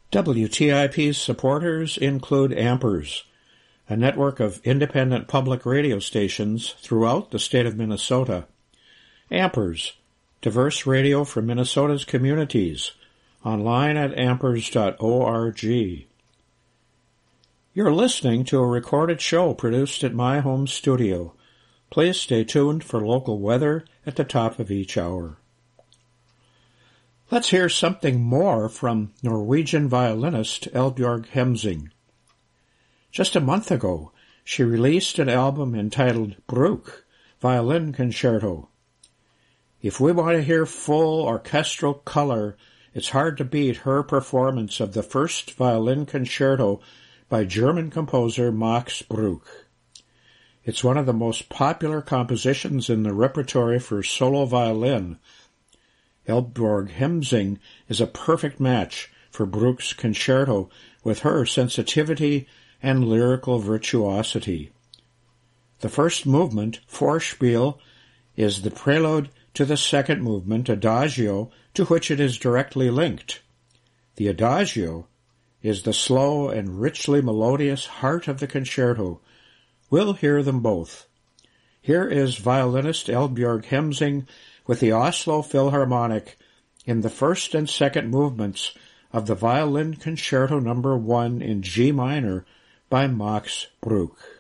WTIP's supporters include Ampers, a network of independent public radio stations throughout the state of Minnesota. Ampers, diverse radio for Minnesota's communities, online at ampers.org. You're listening to a recorded show produced at my home studio. Please stay tuned for local weather at the top of each hour. Let's hear something more from Norwegian violinist Eldbjørg Hemsing. Just a month ago, she released an album entitled Bruk, Violin Concerto. If we want to hear full orchestral color, it's hard to beat her performance of the first violin concerto by German composer Max Bruch. It's one of the most popular compositions in the repertory for solo violin. Eldbjørg Hemsing is a perfect match for Bruch's concerto with her sensitivity and lyrical virtuosity. The first movement, Vorspiel, is the prelude to the second movement, Adagio, to which it is directly linked. The Adagio is the slow and richly melodious heart of the concerto. We'll hear them both. Here is violinist Eldbjørg Hemsing with the Oslo Philharmonic in the first and second movements of the Violin Concerto No. 1 in G minor by Max Bruch.